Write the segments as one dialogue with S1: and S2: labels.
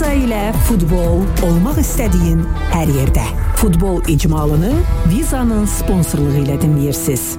S1: Viza ilə futbol olmaq istədiyin hər yerdə. Futbol icmalını Viza'nın sponsorluğu ilə dinləyirsiniz.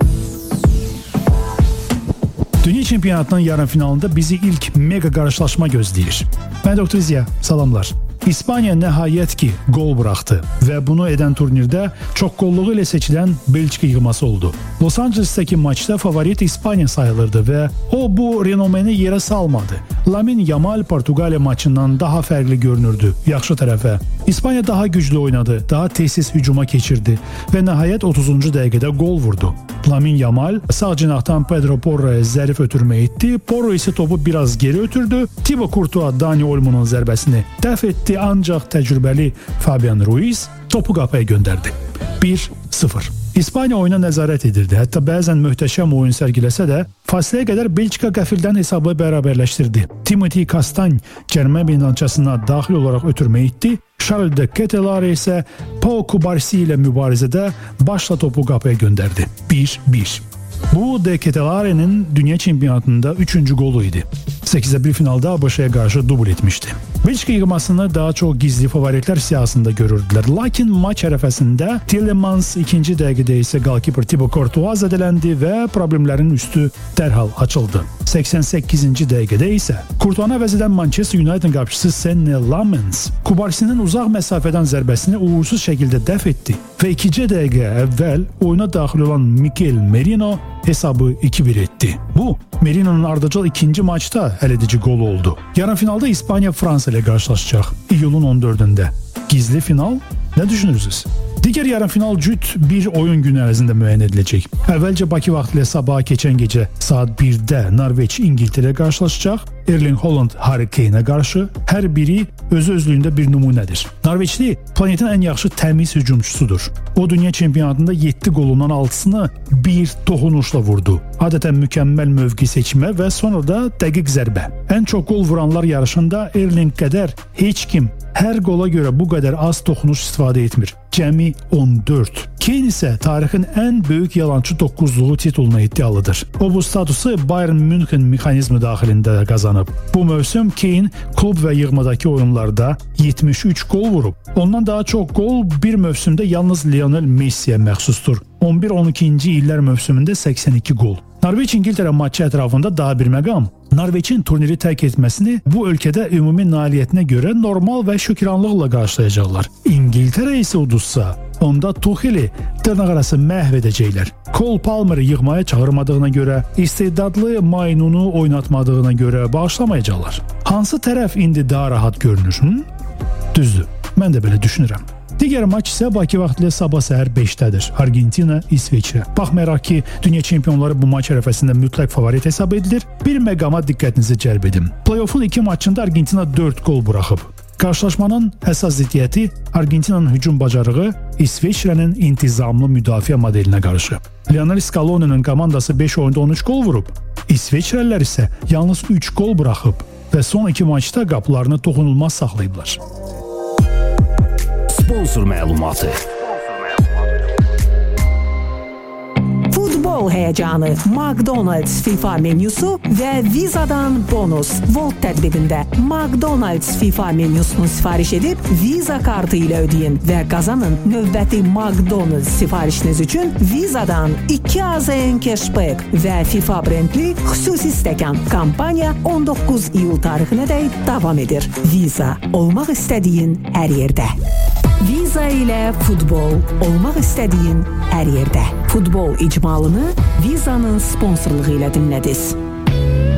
S2: Dünya çempionatının yarım finalında bizi ilk mega qarşılaşma gözləyir. Mən Dr. Ziya, salamlar. İspanya nəhayət ki gol buraxdı və bunu edən turnirdə çox qolluğu ilə seçilən Belçika yığması oldu. Los Angeles'təki maçda favorit İspanya sayılırdı və o bu renomeni yerə salmadı. Lamine Yamal Portuqaliya maçından daha fərqli görünürdü yaxşı tərəfə. İspanya daha güclü oynadı, daha tez hücuma keçirdi və nəhayət 30-cu dəqiqədə gol vurdu. Lamine Yamal sağ cinahdan Pedro Porro'ya zərif ötürmə etdi. Porro isə topu biraz geri ötürdü. Thibaut Courtois Dani Olmo'nun zərbəsini dəf etdi, ancaq təcrübəli Fabian Ruiz topu qapıya göndərdi. 1-0. İspanya oyuna nəzarət edirdi. Hətta bəzən möhtəşəm oyun sərgiləsə də fasiləyə qədər Belçika qəfildən hesabı bərabərləşdirdi. Timothy Castagne cərimə meydançasına daxil olaraq ötürmə etdi. Charles de Ketelaere isə Pau Cubarsí ilə mübarizədə başla topu qapıya göndərdi. 1-1. Bu de Ketelaere'nin dünya çempionatında 3-cü golu idi. 8-1 finalda ABŞ-ya qarşı dubl etmişdi. Belçika yığmasını daha çox gizli favoritlər siyasında görürdülər. Lakin maç ərəfəsində Tielemans 2-ci dəqiqədə isə golkiper Thibaut Courtois zədələndi və problemlərin üstü dərhal açıldı. 88-ci dəqiqədə isə Courtois-a əvəz edən Manchester United qapıçısı Senne Lammens Cubarsí'nin uzaq məsafədən zərbəsini uğursuz şəkildə dəf etdi və 2-ci dəqiqə əvvəl oyuna daxil olan Mikel Merino hesabı 2-1 etdi. Bu, Merino'nun ardıcıl ikinci maçda əledici gol oldu. Yarım finalda İspanya Fransa ilə qarşılaşacaq iyulun 14-də. Gizli final, nə düşünürsünüz? Digər yarım final cüt bir oyun günü ərzində müəyyən ediləcək. Əvvəlcə Bakı vaxtı ilə sabaha keçən gecə saat 1-də Norveç İngiltərə qarşılaşacaq. Erling Haaland Harry Kane'ə qarşı hər biri özü-özlüyündə bir nümunədir. Norveçli planetin ən yaxşı təmiz hücumçusudur. O dünya çempionatında 7 qolundan 6-sını bir toxunuşla vurdu. Adətən mükəmməl mövqe seçmə və sonra da dəqiq zərbə. Ən çox qol vuranlar yarışında Erling qədər heç kim hər qola görə bu qədər az toxunuş istifadə etmir. Cəmi 14. Kane isə tarixin ən böyük yalançı 9-luğu tituluna iddialıdır. O bu statusu Bayern München mexanizmi daxilində qazanıb. Bu mövsüm Kane klub və yığmadakı oyunlarda 73 gol vurub. Ondan daha çox gol bir mövsümdə yalnız Lionel Messi'yə məxsusdur. 11-12-ci illər mövsümündə 82 gol. Norveç-İngiltərə maçı ətrafında daha bir məqam. Norveçin turniri tərk etməsini bu ölkədə ümumi nailiyyətinə görə normal və şükranlıqla qarşılayacaqlar. İngiltərə isə uduzsa, onda Tucheli dırnaqarası məhv edəcəklər. Cole Palmer'ı yığmaya çağırmadığına görə, istedadlı Maynunu oynatmadığına görə bağışlamayacaqlar. Hansı tərəf indi daha rahat görünür? Düzdür, mən də belə düşünürəm. Digər maç isə Bakı vaxtı ilə sabah səhər 5-dədir. Argentina, İsveçrə. Baxmayaraq ki, dünya çempionları bu maç ərəfəsində mütləq favorit hesab edilir, bir məqama diqqətinizi cəlb edim. Play-off'un 2 maçında Argentina 4 gol buraxıb. Qarşılaşmanın əsas ziddiyyəti Argentinanın hücum bacarığı İsveçrənin intizamlı müdafiə modelinə qarşı. Lionel Scaloni'nin komandası 5 oyunda 13 gol vurub. İsveçrəlilər isə yalnız 3 gol buraxıb və son 2 maçda qapılarını toxunulmaz saxlayıblar.
S3: Sponsor məlumatı.
S1: Futbol həyəcanı, McDonald's FIFA menüsü və Viza'dan bonus. Volt tədbirində McDonald's FIFA menüsünü sifariş edib Visa kartı ilə ödeyin və qazanın. Növbəti McDonald's sifarişiniz üçün Viza'dan 2 AZN cashback və FIFA brendli xüsusi stəkan. Kampaniya 19 iyul tarixinədək davam edir. Visa, olmaq istədiyin hər yerdə. Viza ilə futbol olmaq istədiyin hər yerdə. Futbol icmalını Viza'nın sponsorluğu ilə dinlədiniz.